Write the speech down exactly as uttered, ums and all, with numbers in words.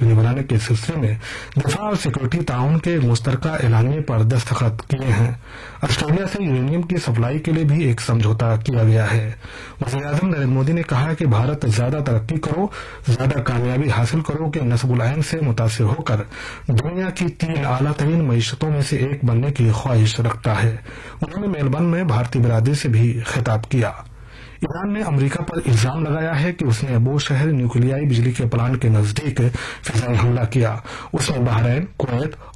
Union बनाने के सिलसिले में दिफा और सिक्योरिटी ताउन के मुश्तरका एलानिये पर दस्तखत किए हैं। ऑस्ट्रेलिया से यूरेनियम की सप्लाई के लिए भी एक समझौता किया गया है। वज़ीर-ए-आज़म नरेंद्र मोदी ने कहा कि भारत ज्यादा तरक्की करो, ज्यादा कामयाबी हासिल करो के नस्बुल ऐन से मुतासिर होकर दुनिया की तीन आला तरीन मईशतों में से एक बनने की ख्वाहिश रखता है। उन्होंने मेलबर्न में भारतीय बिरादरी से भी खिताब किया। ईरान ने अमेरिका पर इल्जाम लगाया है कि उसने अबू शहर न्यूक्लियाई बिजली के प्लांट के नजदीक फिजाई हमला किया। उसने बहरैन, कुवैत